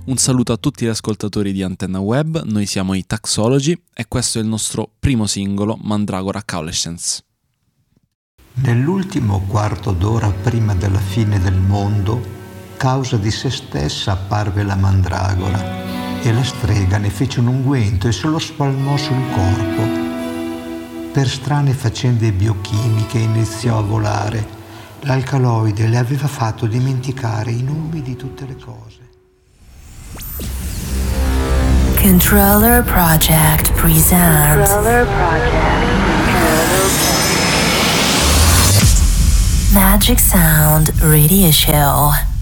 Un saluto a tutti gli ascoltatori di Antenna Web, noi siamo i Taxology e questo è il nostro primo singolo, Mandragora Caulescence. Nell'ultimo quarto d'ora prima della fine del mondo, causa di se stessa apparve la mandragora e la strega ne fece un unguento e se lo spalmò sul corpo. Per strane faccende biochimiche iniziò a volare. L'alcaloide le aveva fatto dimenticare i nomi di tutte le cose. Controller Project presents Magic Sound Radio Show.